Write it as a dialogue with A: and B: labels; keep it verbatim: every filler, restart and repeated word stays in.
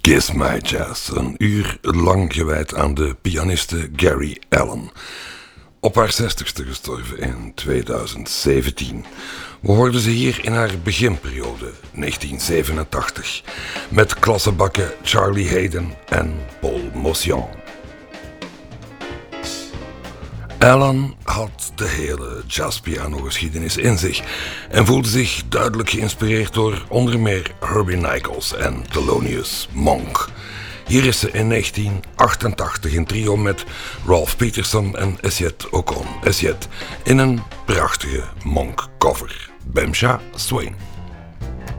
A: Kiss My Jazz, een uur lang gewijd aan de pianiste Gary Allan. Op haar zestigste gestorven in tweeduizend zeventien. We hoorden ze hier in haar beginperiode, negentien zevenentachtig, met klassebakken Charlie Haden en Paul Motian. Allan had de hele jazzpianogeschiedenis in zich en voelde zich duidelijk geïnspireerd door onder meer Herbie Nichols en Thelonious Monk. Hier is ze in negentien achtentachtig in trio met Ralph Peterson en Essiet Ocon. Essiet in een prachtige Monk cover. Bemsha Swing.